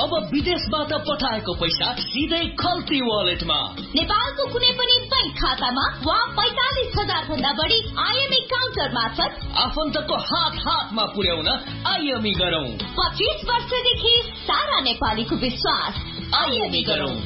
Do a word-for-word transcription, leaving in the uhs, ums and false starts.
अब विदेशबाट पठाएको पैसा सिधै खल्ती वालेटमा। नेपालको कुनै पनि बैंक खातामा वा पैंतालिस हजार भन्दा बढी आइएमई काउन्टर मार्फत आफन्तको हात हातमा पुर्याउन आइएमई गरौं। पच्चीस वर्षदेखि सारा नेपालीको विश्वास। आइएमई गरौं।